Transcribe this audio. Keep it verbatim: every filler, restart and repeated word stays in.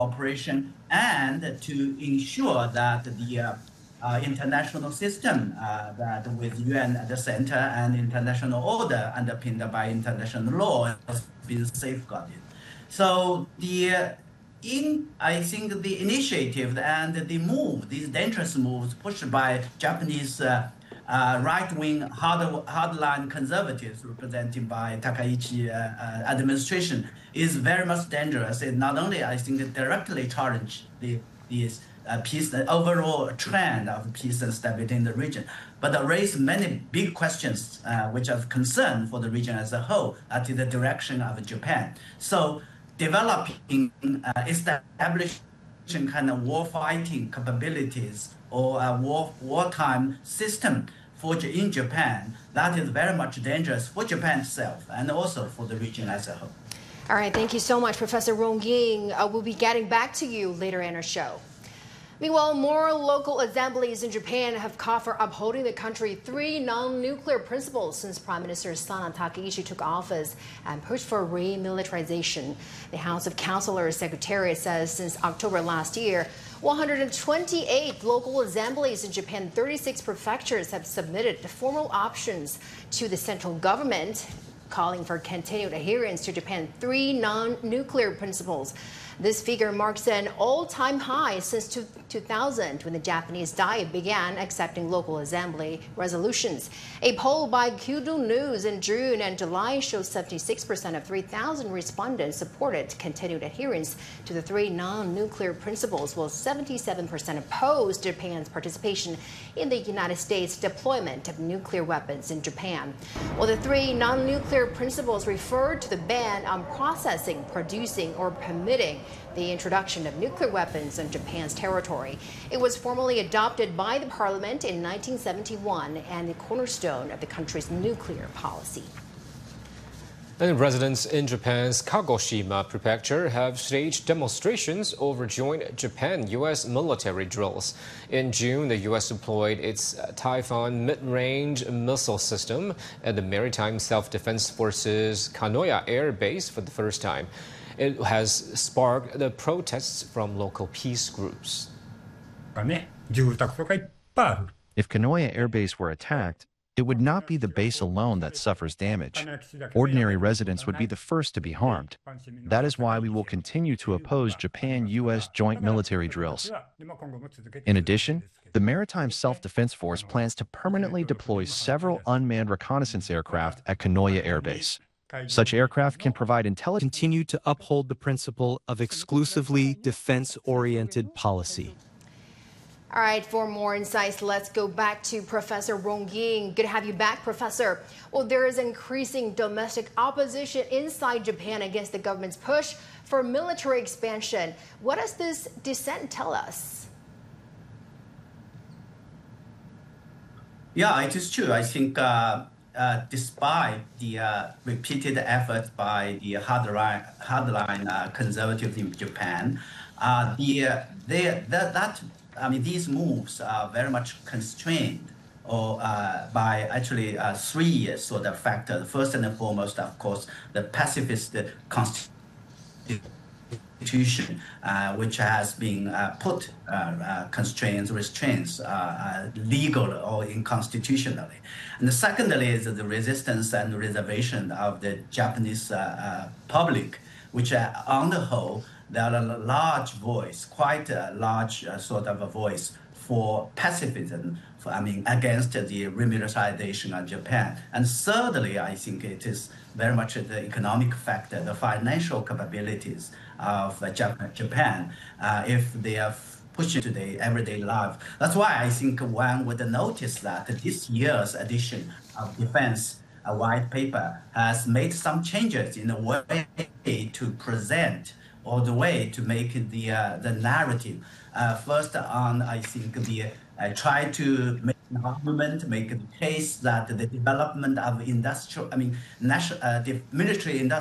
cooperation and to ensure that the uh, uh, international system uh, that with U N at the center and international order underpinned by international law has been safeguarded. So the in I think the initiative and the move, these dangerous moves pushed by Japanese uh, uh, right-wing hard, hardline conservatives represented by Takaichi uh, uh, administration is very much dangerous. It not only I think directly challenge the, the uh, peace, the overall trend of peace and stability in the region, but raise many big questions uh, which are of concern for the region as a whole, at the direction of Japan. So developing, uh, establishing kind of war fighting capabilities or a war wartime system for in Japan, that is very much dangerous for Japan itself and also for the region as a whole. All right, thank you so much, Professor Rong Ying. Uh, we'll be getting back to you later in our show. Meanwhile, more local assemblies in Japan have called for upholding the country's three non-nuclear principles since Prime Minister Sana Takaichi took office and pushed for remilitarization. The House of Councilors Secretariat says since October last year, one hundred twenty-eight local assemblies in Japan, thirty-six prefectures have submitted formal options to the central government, calling for continued adherence to Japan's three non-nuclear principles. This figure marks an all-time high since two thousand, when the Japanese Diet began accepting local assembly resolutions. A poll by Kyodo News in June and July shows seventy-six percent of three thousand respondents supported continued adherence to the three non-nuclear principles, while seventy-seven percent opposed Japan's participation in the United States' deployment of nuclear weapons in Japan. Well, the three non-nuclear principles refer to the ban on processing, producing, or permitting the introduction of nuclear weapons on Japan's territory. It was formally adopted by the parliament in nineteen seventy-one and the cornerstone of the country's nuclear policy. And residents in Japan's Kagoshima prefecture have staged demonstrations over joint Japan-U S military drills. In June, the U S deployed its Typhoon mid-range missile system at the Maritime Self-Defense Forces Kanoya Air Base for the first time. It has sparked the protests from local peace groups. If Kanoya Air Base were attacked, it would not be the base alone that suffers damage. Ordinary residents would be the first to be harmed. That is why we will continue to oppose Japan-U S joint military drills. In addition, the Maritime Self-Defense Force plans to permanently deploy several unmanned reconnaissance aircraft at Kanoya Air Base. Such aircraft can provide intelligence. Continue to uphold the principle of exclusively defense-oriented policy. All right, for more insights, let's go back to Professor Rong Ying. Good to have you back, Professor. Well, there is increasing domestic opposition inside Japan against the government's push for military expansion. What does this dissent tell us? Yeah, it is true. I think uh, uh, despite the uh, repeated efforts by the hardline, hardline uh, conservatives in Japan, uh, the, uh, they, that, that I mean, these moves are very much constrained or uh, by actually uh, three sort of factors. First and foremost, of course, the pacifist constitution, uh, which has been uh, put uh, uh, constraints, restraints, uh, uh, legal or unconstitutionally. And the secondly is the resistance and reservation of the Japanese uh, uh, public, which uh, on the whole, there are a large voice, quite a large uh, sort of a voice for pacifism, for, I mean, against the remilitarization of Japan. And thirdly, I think it is very much the economic factor, the financial capabilities of uh, Japan, uh, if they are pushed into the everyday life. That's why I think one would notice that this year's edition of Defense a white paper has made some changes in the way to present or the way to make the uh, the narrative. Uh, first on, I think, the uh, try to make an argument, make the case that the development of industrial, I mean, national, uh, the military industrial